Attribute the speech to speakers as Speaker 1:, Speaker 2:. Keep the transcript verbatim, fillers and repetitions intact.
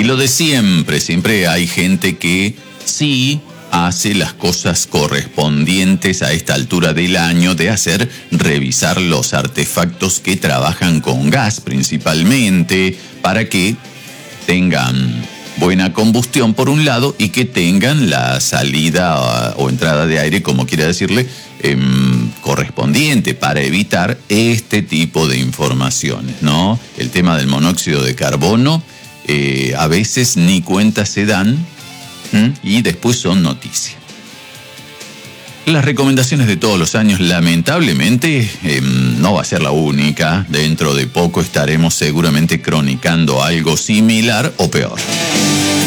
Speaker 1: lo de siempre, siempre hay gente que sí hace las cosas correspondientes a esta altura del año, de hacer revisar los artefactos que trabajan con gas principalmente, para que tengan buena combustión por un lado y que tengan la salida o entrada de aire, como quiera decirle, eh, correspondiente, para evitar este tipo de informaciones, ¿no? El tema del monóxido de carbono, eh, a veces ni cuenta se dan, ¿m? Y después son noticias. Las recomendaciones de todos los años, lamentablemente, eh, no va a ser la única. Dentro de poco estaremos seguramente cronicando algo similar o peor.